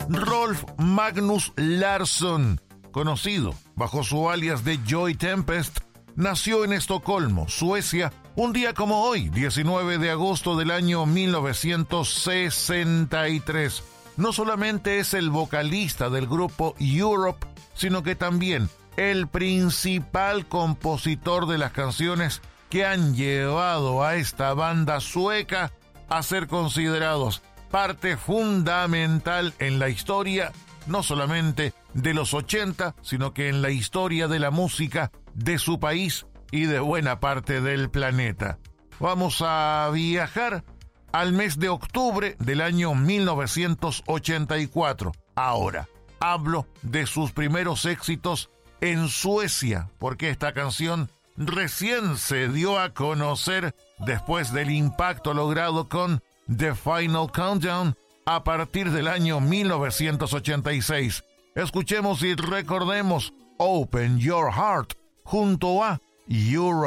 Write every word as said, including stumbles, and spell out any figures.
Rolf Magnus Larsson, conocido bajo su alias de Joy Tempest, nació en Estocolmo, Suecia, un día como hoy, diecinueve de agosto del año mil novecientos sesenta y tres. No solamente es el vocalista del grupo Europe, sino que también el principal compositor de las canciones que han llevado a esta banda sueca a ser considerados parte fundamental en la historia, no solamente de los ochenta, sino que en la historia de la música de su país y de buena parte del planeta. Vamos a viajar al mes de octubre del año mil novecientos ochenta y cuatro. Ahora, hablo de sus primeros éxitos en Suecia, porque esta canción recién se dio a conocer después del impacto logrado con The Final Countdown a partir del año mil novecientos ochenta y seis. Escuchemos y recordemos Open Your Heart junto a Europe.